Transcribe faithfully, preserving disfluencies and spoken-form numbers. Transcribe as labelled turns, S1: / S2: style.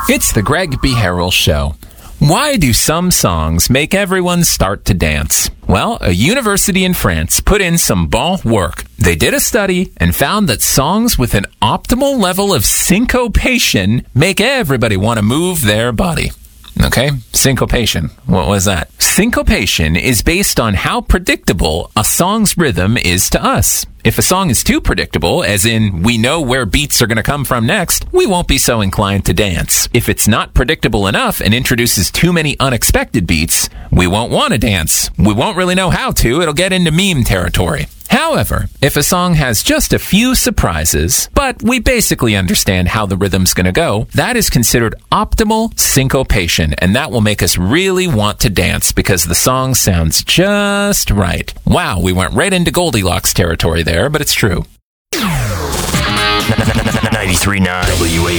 S1: It's the Greg B. Harrell Show. Why do some songs make everyone start to dance? Well, a university in France put in some bon work. They did a study and found that songs with an optimal level of syncopation make everybody want to move their body. Okay, syncopation. What was that? Syncopation is based on how predictable a song's rhythm is to us. If a song is too predictable, as in we know where beats are going to come from next, we won't be so inclined to dance. If it's not predictable enough and introduces too many unexpected beats, we won't want to dance. We won't really know how to. It'll get into meme territory. However, if a song has just a few surprises, but we basically understand how the rhythm's going to go, that is considered optimal syncopation, and that will make us really want to dance because the song sounds just right. Wow, we went right into Goldilocks territory there, but it's true.
S2: ninety-three point nine W A